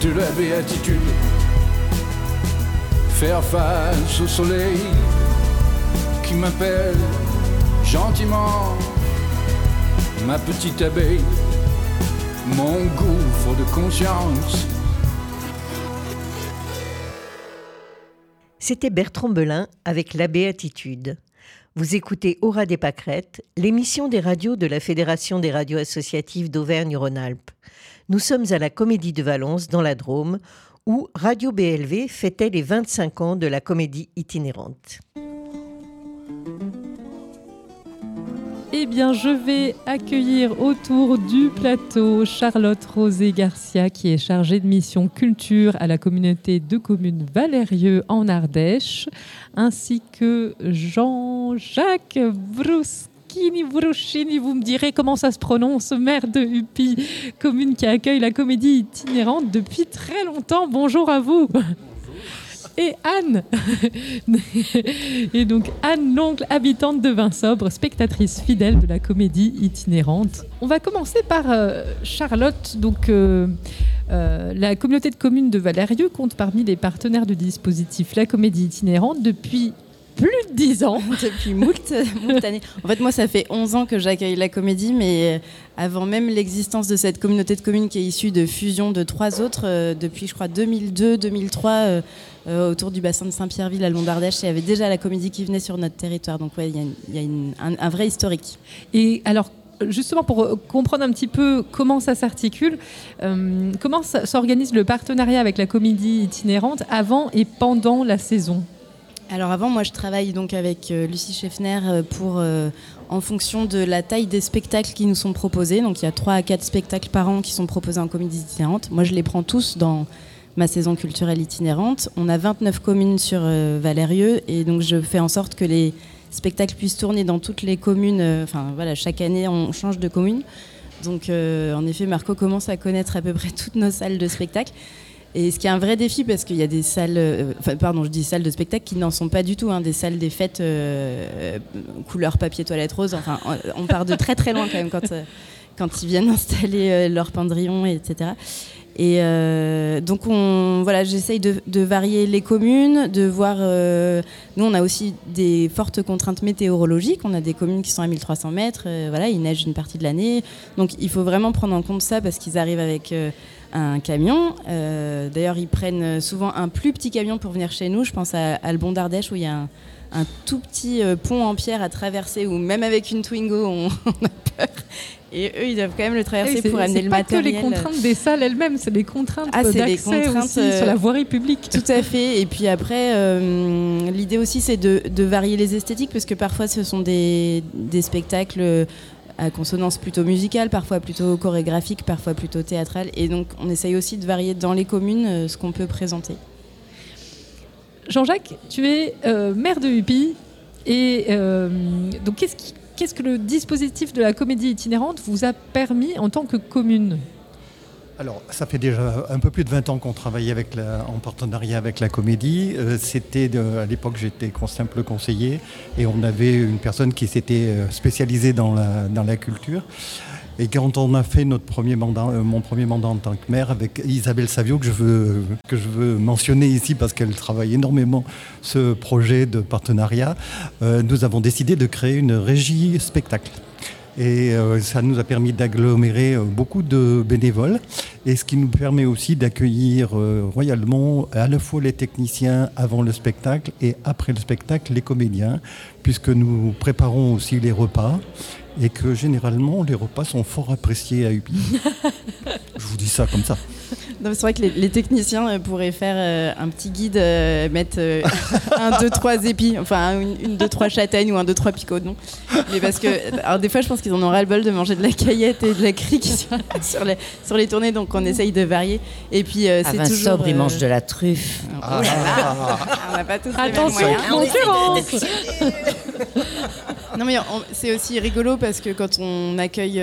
de la béatitude. Faire face au soleil qui m'appelle gentiment, ma petite abeille, mon gouffre de conscience. C'était Bertrand Belin avec La Béatitude. Vous écoutez Aura des Pâquerettes, l'émission des radios de la Fédération des radios associatives d'Auvergne-Rhône-Alpes. Nous sommes à la Comédie de Valence, dans la Drôme, où Radio BLV fêtait les 25 ans de la comédie itinérante. Eh bien, je vais accueillir autour du plateau Charlotte Rosé-Garcia, qui est chargée de mission culture à la communauté de communes Valérieux en Ardèche, ainsi que Jean-Jacques Bruschini, vous me direz comment ça se prononce, maire de Huppy, commune qui accueille la comédie itinérante depuis très longtemps. Bonjour à vous. Et Anne, et donc Anne l'oncle, habitante de Vinsobres, spectatrice fidèle de la comédie itinérante. On va commencer par Charlotte. Donc, la communauté de communes de Valérieux compte parmi les partenaires du dispositif La Comédie Itinérante depuis plus de 10 ans. Depuis moult années. En fait, moi, ça fait 11 ans que j'accueille la comédie, mais avant même l'existence de cette communauté de communes qui est issue de fusion de 3 autres, depuis, je crois, 2002-2003, autour du bassin de Saint-Pierreville à Londardèche, il y avait déjà la comédie qui venait sur notre territoire. Donc, ouais, il y a un vrai historique. Et alors, justement, pour comprendre un petit peu comment ça s'articule, comment s'organise le partenariat avec la comédie itinérante avant et pendant la saison ? Alors avant, moi je travaille donc avec Lucie Scheffner en fonction de la taille des spectacles qui nous sont proposés. Donc il y a 3 à 4 spectacles par an qui sont proposés en comédie itinérante. Moi je les prends tous dans ma saison culturelle itinérante. On a 29 communes sur Valérieux et donc je fais en sorte que les spectacles puissent tourner dans toutes les communes. Chaque année on change de commune. Donc en effet, Marco commence à connaître à peu près toutes nos salles de spectacle. Et ce qui est un vrai défi, parce qu'il y a des salles, je dis salles de spectacle qui n'en sont pas du tout, des salles des fêtes couleur papier toilette rose. Enfin, on part de très très loin quand même quand ils viennent installer leur pendrillon, etc. Et donc j'essaye de varier les communes, de voir. Nous, on a aussi des fortes contraintes météorologiques. On a des communes qui sont à 1300 mètres. Il neige une partie de l'année. Donc, il faut vraiment prendre en compte ça parce qu'ils arrivent avec un camion. D'ailleurs, ils prennent souvent un plus petit camion pour venir chez nous. Je pense à Albon d'Ardèche où il y a un tout petit pont en pierre à traverser où même avec une Twingo, on a peur. Et eux, ils doivent quand même le traverser pour amener le matériel. C'est pas que les contraintes des salles elles-mêmes, c'est les contraintes d'accès aussi sur la voirie publique. Tout à fait. Et puis après, l'idée aussi, c'est de varier les esthétiques parce que parfois, ce sont des spectacles à consonance plutôt musicale, parfois plutôt chorégraphique, parfois plutôt théâtrale. Et donc, on essaye aussi de varier dans les communes ce qu'on peut présenter. Jean-Jacques, tu es maire de Huppy. Et donc, qu'est-ce que le dispositif de la comédie itinérante vous a permis en tant que commune ? Alors, ça fait déjà un peu plus de 20 ans qu'on travaille en partenariat avec la comédie. À l'époque, j'étais simple conseiller et on avait une personne qui s'était spécialisée dans la culture. Et quand on a fait mon premier mandat en tant que maire avec Isabelle Savio, que je veux mentionner ici parce qu'elle travaille énormément ce projet de partenariat, nous avons décidé de créer une régie spectacle. Et ça nous a permis d'agglomérer beaucoup de bénévoles et ce qui nous permet aussi d'accueillir royalement à la fois les techniciens avant le spectacle et après le spectacle les comédiens, puisque nous préparons aussi les repas et que généralement les repas sont fort appréciés à Huppy. Je vous dis ça comme ça. Non, c'est vrai que les techniciens pourraient faire un petit guide, mettre 1, 2, 3 épis, enfin 1, 2, 3 châtaignes ou 1, 2, 3 picots, non. Mais parce que, alors des fois je pense qu'ils en ont ras-le-bol de manger de la caillette et de la crique sur les tournées, donc on essaye de varier. Et puis c'est toujours... Vinsobres, ils mangent de la truffe. On n'a pas tous attention, les mêmes moyens. concurrence. Non mais c'est aussi rigolo parce que quand on accueille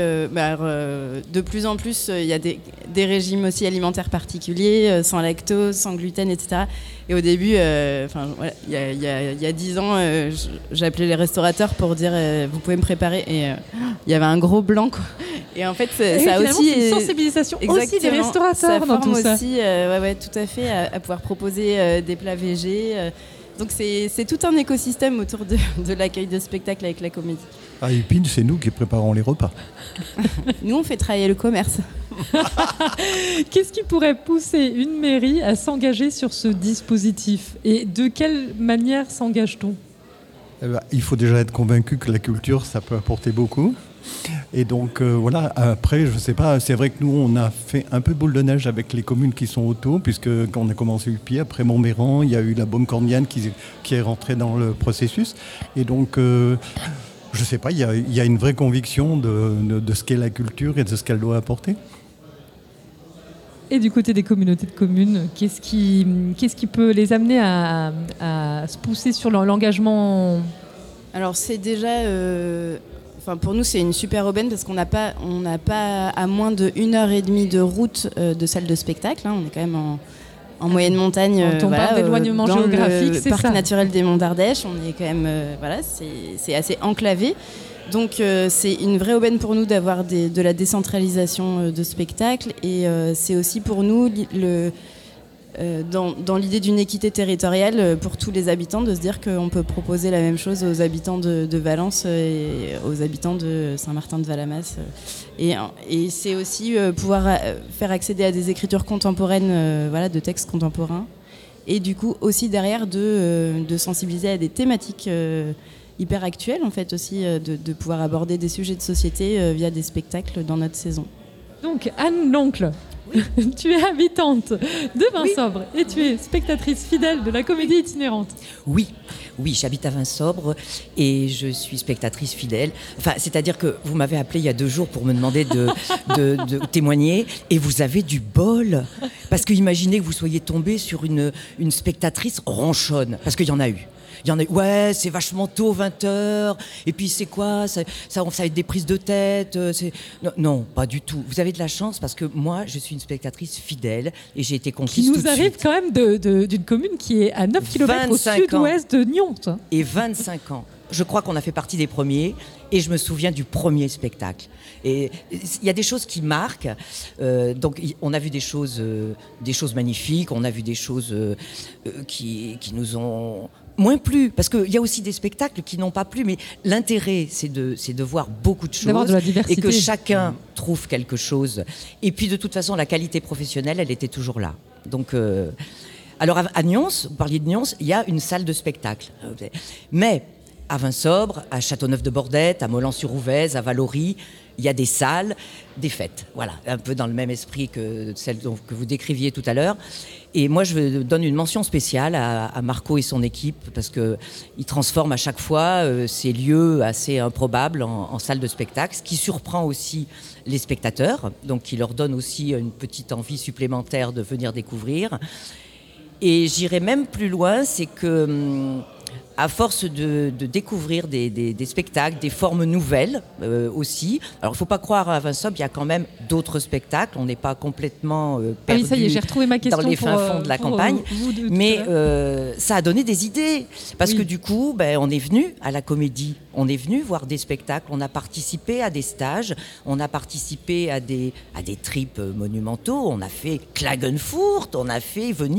de plus en plus, il y a des régimes aussi alimentaires particuliers, sans lactose, sans gluten, etc. Et au début, il y a 10 ans, j'appelais les restaurateurs pour dire vous pouvez me préparer, et il y avait un gros blanc, quoi. Et en fait, Et ça finalement, aussi c'est une sensibilisation aussi des restaurateurs dans tout ça. Aussi, ouais, tout à fait, à pouvoir proposer des plats végés. Donc c'est tout un écosystème autour de l'accueil de spectacle avec la comédie. À Upine, c'est nous qui préparons les repas. Nous, on fait travailler le commerce. Qu'est-ce qui pourrait pousser une mairie à s'engager sur ce dispositif ? Et de quelle manière s'engage-t-on ? Il faut déjà être convaincu que la culture, ça peut apporter beaucoup. Et donc voilà, après, je ne sais pas, c'est vrai que nous, on a fait un peu boule de neige avec les communes qui sont autour, puisque quand on a commencé Upie, après Montméran, il y a eu la Baume-Cornillaine qui est rentrée dans le processus. Et donc, je ne sais pas, il y a une vraie conviction de ce qu'est la culture et de ce qu'elle doit apporter. Et du côté des communautés de communes, qu'est-ce qui peut les amener à se pousser sur l'engagement ? Alors c'est déjà, pour nous c'est une super aubaine parce qu'on n'a pas à moins de 1h30 de route de salle de spectacle. Hein. On est quand même en moyenne montagne. Quand on parle d'éloignement dans géographique, le c'est parc ça. naturel des Monts d'Ardèche. On est quand même, c'est assez enclavé. Donc c'est une vraie aubaine pour nous d'avoir de la décentralisation de spectacles et c'est aussi pour nous dans l'idée d'une équité territoriale pour tous les habitants de se dire qu'on peut proposer la même chose aux habitants de Valence et aux habitants de Saint-Martin-de-Valamas. Et c'est aussi pouvoir faire accéder à des écritures contemporaines, de textes contemporains et du coup aussi derrière de sensibiliser à des thématiques hyper actuel en fait aussi de pouvoir aborder des sujets de société via des spectacles dans notre saison. Donc Anne Loncle, oui. Tu es habitante de Vinsobres et tu es spectatrice fidèle de la comédie itinérante. Oui, j'habite à Vinsobres et je suis spectatrice fidèle. Enfin, c'est-à-dire que vous m'avez appelé il y a 2 jours pour me demander de témoigner et vous avez du bol. Parce que imaginez que vous soyez tombé sur une spectatrice ronchonne, parce qu'il y en a eu. Ouais, c'est vachement tôt, 20h, et puis c'est quoi ça va être des prises de tête. Non, pas du tout. Vous avez de la chance parce que moi, je suis une spectatrice fidèle et j'ai été conquise tout de suite. Qui nous arrive quand même d'une commune qui est à 9 km au sud-ouest de Nyon. Et 25 ans. Je crois qu'on a fait partie des premiers et je me souviens du premier spectacle. Et il y a des choses qui marquent. Donc on a vu des choses magnifiques, on a vu des choses qui nous ont moins plu, parce qu'il y a aussi des spectacles qui n'ont pas plu, mais l'intérêt, c'est de voir beaucoup de choses, d'avoir de la diversité. Et que chacun trouve quelque chose. Et puis de toute façon, la qualité professionnelle, elle était toujours là. Donc, alors à Nyons, vous parliez de Nyons, il y a une salle de spectacle. Mais à Vinsobres, à Châteauneuf-de-Bordette, à Molan-sur-Ouvèze, à Valory, il y a des salles, des fêtes. Voilà, un peu dans le même esprit que celle que vous décriviez tout à l'heure. Et moi, je donne une mention spéciale à Marco et son équipe parce qu'ils transforment à chaque fois ces lieux assez improbables en salles de spectacle, ce qui surprend aussi les spectateurs, donc qui leur donne aussi une petite envie supplémentaire de venir découvrir. Et j'irai même plus loin, c'est que à force de découvrir des spectacles, des formes nouvelles aussi. Alors, il ne faut pas croire à Vinsobres, il y a quand même d'autres spectacles. On n'est pas complètement perdu ça y est, j'ai retrouvé ma question dans les fins fonds de la campagne. Mais ça a donné des idées. Parce que du coup, on est venu à la comédie. On est venu voir des spectacles. On a participé à des stages. On a participé à des trips monumentaux. On a fait Klagenfurt. On a fait venir